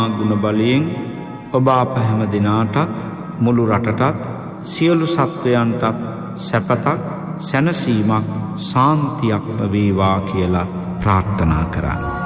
ගුණ බලයෙන් ඔබ අප හැම දිනාටත් මුළු රටටත් සියලු සත්වයන්ටත් සැපතක් සැනසීමක් සාන්තියක්ම වේවා කියලා ප්‍රාර්ථනා කරන්න.